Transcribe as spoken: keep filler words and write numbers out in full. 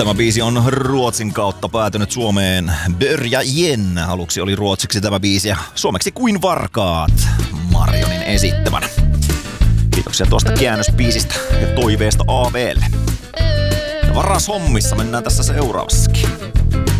Tämä biisi on Ruotsin kautta päätynyt Suomeen. Börja Jen aluksi oli ruotsiksi tämä biisi ja suomeksi Kuin varkaat Marjonin esittämänä. Kiitoksia tuosta käännösbiisistä ja toiveesta A V:lle. Ja varas hommissa mennään tässä seuraavassakin.